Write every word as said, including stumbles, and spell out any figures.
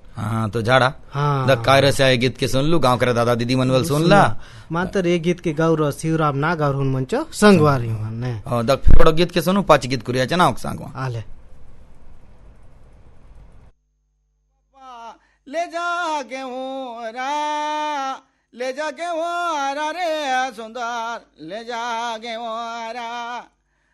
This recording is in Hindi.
हाँ तो झाड़ा हाँ द कायरे से आए गीत के सुन लू गाँव करे दादा दीदी मनवल सुन ला मात्र ये गीत के गौर शिवराम ना गौर हुन मंचो संगवारी ने द फेवड़ो गीत के सुनु पांच गीत कुरिया चना सांगवा आले ले जा गेहूं रा ले जा गेहूं रा रे सुंदर ले जा गेहूं रा